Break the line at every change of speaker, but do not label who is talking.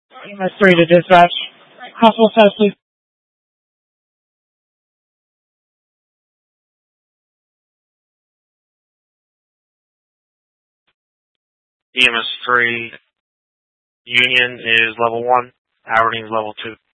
EMS 3 to dispatch. Hospital status, please.
EMS 3, Union is level 1, Aberdeen is level 2.